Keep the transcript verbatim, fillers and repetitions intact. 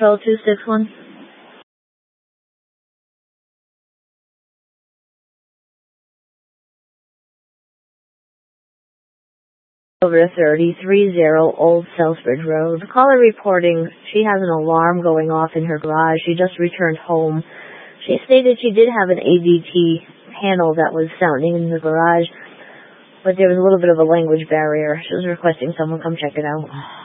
Patrol two six one. Over to thirty-three zero Old Southbridge Road. The caller reporting she has an alarm going off in her garage. She just returned home. She stated she did have an A D T panel that was sounding in the garage, but there was a little bit of a language barrier. She was requesting someone come check it out.